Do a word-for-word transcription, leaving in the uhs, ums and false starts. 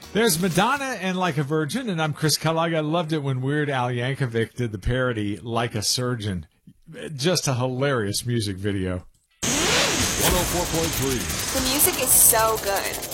There's Madonna and Like a Virgin, and I'm Chris Kellogg. I loved it when Weird Al Yankovic did the parody Like a Surgeon. Just a hilarious music video. one oh four point three. The music is so good.